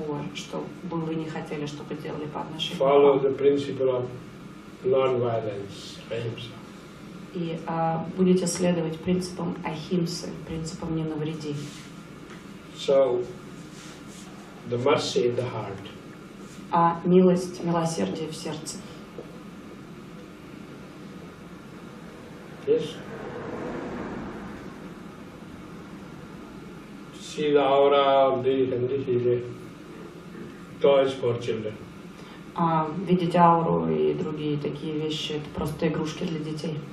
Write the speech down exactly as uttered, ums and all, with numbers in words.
плохого, что бы вы не хотели, чтобы делали по отношению Follow к вам. the principle of non-violence, ahimsa. И а, будете следовать принципам ахимсы, принципам «не навреди». So, the mercy in the heart. А милость, милосердие в сердце. Yes. See the aura of this and this is a toys for children. А видеть ауру и другие такие вещи — это просто игрушки для детей.